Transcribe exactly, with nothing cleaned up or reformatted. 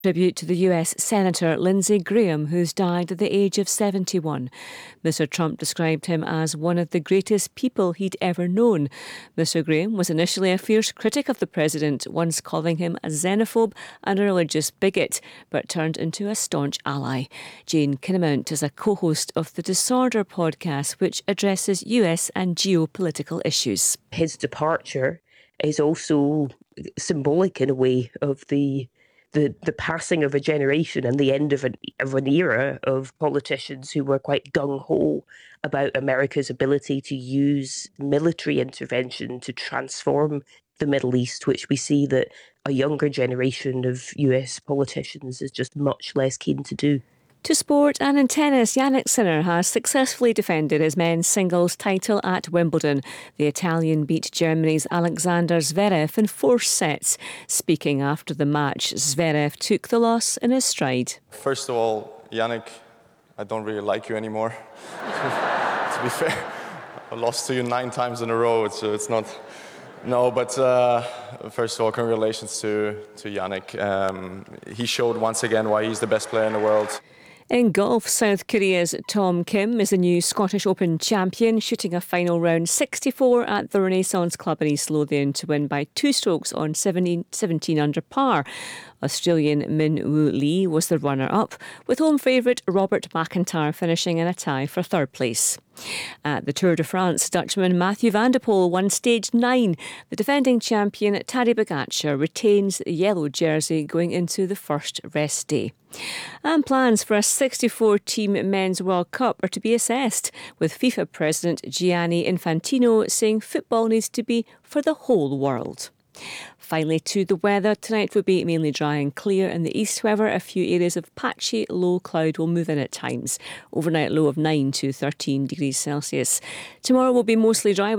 Tribute to the U S Senator Lindsey Graham, who's died at the age of seventy-one. Mister Trump described him as one of the greatest people he'd ever known. Mister Graham was initially a fierce critic of the president, once calling him a xenophobe and a religious bigot, but turned into a staunch ally. Jane Kinnamount is a co-host of the Disorder podcast, which addresses U S and geopolitical issues. His departure is also symbolic in a way of the The, the passing of a generation and the end of an, of an era of politicians who were quite gung-ho about America's ability to use military intervention to transform the Middle East, which we see that a younger generation of U S politicians is just much less keen to do. To sport, and in tennis, Jannik Sinner has successfully defended his men's singles title at Wimbledon. The Italian beat Germany's Alexander Zverev in four sets. Speaking after the match, Zverev took the loss in his stride. First of all, Jannik, I don't really like you anymore. To be fair, I lost to you nine times in a row, so it's not... No, but uh, first of all, congratulations to, to Jannik. Um, he showed once again why he's the best player in the world. In golf, South Korea's Tom Kim is the new Scottish Open champion, shooting a final round sixty-four at the Renaissance Club in East Lothian to win by two strokes on seventeen, seventeen under par. Australian Min Woo Lee was the runner-up, with home favourite Robert McIntyre finishing in a tie for third place. At the Tour de France, Dutchman Mathieu van der Poel won stage nine. The defending champion Tadej Pogacar retains the yellow jersey going into the first rest day. And plans for a sixty-four team Men's World Cup are to be assessed, with FIFA President Gianni Infantino saying football needs to be for the whole world. Finally, to the weather. Tonight will be mainly dry and clear in the east. However, a few areas of patchy low cloud will move in at times. Overnight low of nine to thirteen degrees Celsius. Tomorrow will be mostly dry with